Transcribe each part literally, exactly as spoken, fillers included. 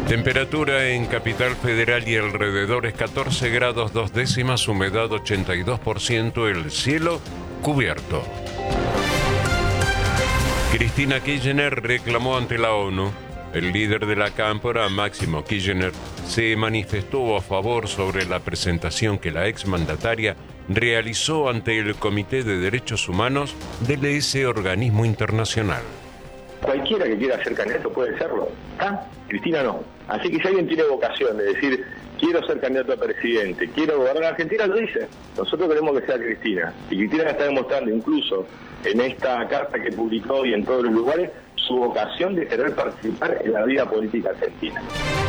Temperatura en Capital Federal y alrededores catorce grados dos décimas, humedad ochenta y dos por ciento, el cielo cubierto. Cristina Kirchner reclamó ante la ONU. El líder de la Cámpora, Máximo Kirchner, se manifestó a favor sobre la presentación que la exmandataria realizó ante el Comité de Derechos Humanos de ese organismo internacional. Cualquiera que quiera ser candidato puede serlo, ¿ah? Cristina no. Así que si alguien tiene vocación de decir, quiero ser candidato a presidente, quiero gobernar Argentina, lo dice. Nosotros queremos que sea Cristina. Y Cristina está demostrando incluso en esta carta que publicó y en todos los lugares, su vocación de querer participar en la vida política argentina.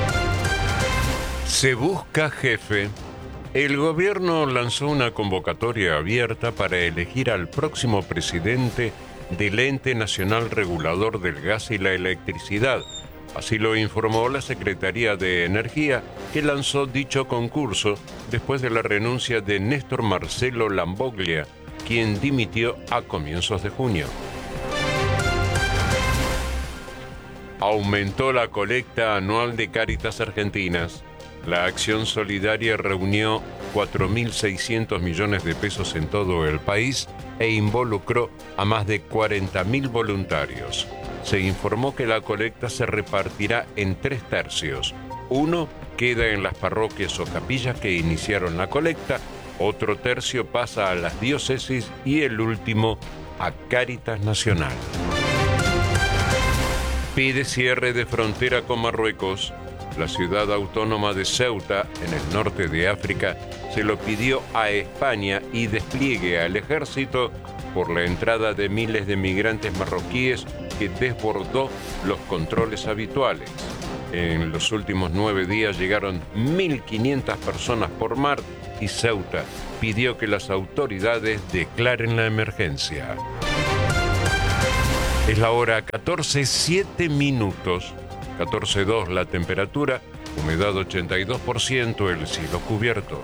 Se busca jefe. El gobierno lanzó una convocatoria abierta para elegir al próximo presidente del Ente Nacional Regulador del Gas y la Electricidad. Así lo informó la Secretaría de Energía, que lanzó dicho concurso después de la renuncia de Néstor Marcelo Lamboglia, quien dimitió a comienzos de junio. Aumentó la colecta anual de Cáritas Argentinas. La acción solidaria reunió cuatro mil seiscientos millones de pesos en todo el país e involucró a más de cuarenta mil voluntarios. Se informó que la colecta se repartirá en tres tercios. Uno queda en las parroquias o capillas que iniciaron la colecta, otro tercio pasa a las diócesis y el último a Cáritas Nacional. Pide cierre de frontera con Marruecos. La ciudad autónoma de Ceuta, en el norte de África, se lo pidió a España y despliegue al ejército por la entrada de miles de migrantes marroquíes que desbordó los controles habituales. En los últimos nueve días llegaron mil quinientas personas por mar y Ceuta pidió que las autoridades declaren la emergencia. Es la hora catorce, siete minutos. catorce dos la temperatura, humedad ochenta y dos por ciento, el cielo cubierto.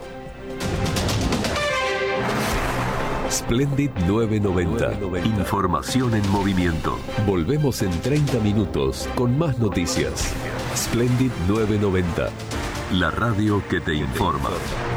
Splendid novecientos noventa. Información en movimiento. Volvemos en treinta minutos con más noticias. Splendid novecientos noventa. La radio que te informa.